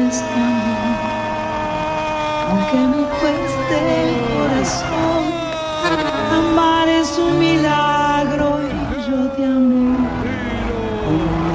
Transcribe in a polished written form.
este amor. Aunque me cueste el corazón, amar es un milagro y yo te amo como